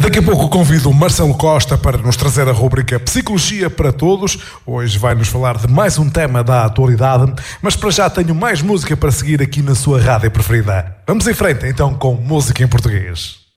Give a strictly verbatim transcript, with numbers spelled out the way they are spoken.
Daqui a pouco convido o Marcelo Costa para nos trazer a rubrica Psicologia para Todos. Hoje vai-nos falar de mais um tema da atualidade, mas para já tenho mais música para seguir aqui na sua rádio preferida. Vamos em frente então com música em português.